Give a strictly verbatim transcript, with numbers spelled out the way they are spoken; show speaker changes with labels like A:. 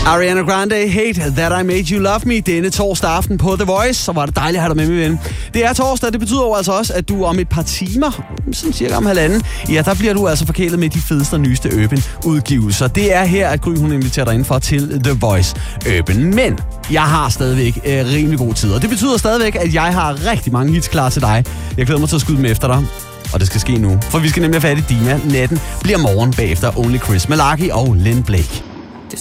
A: Ariana Grande, Hate That I Made You Love Me, denne torsdag aften på The Voice. Så var det dejligt at have dig med, min ven. Det er torsdag, det betyder jo altså også, at du om et par timer, sådan cirka om halvanden, ja, der bliver du altså forkælet med de fedeste og nyeste Urban-udgivelser. Det er her, at Gry, hun inviterer dig ind for til The Voice Urban. Men jeg har stadigvæk øh, rimelig god tid, og det betyder stadigvæk, at jeg har rigtig mange hits klar til dig. Jeg glæder mig til at skyde dem efter dig. Og det skal ske nu, for vi skal nemlig have fat i Dina. Natten bliver morgen bagefter Only Chris Malarkey og Lynn Blake.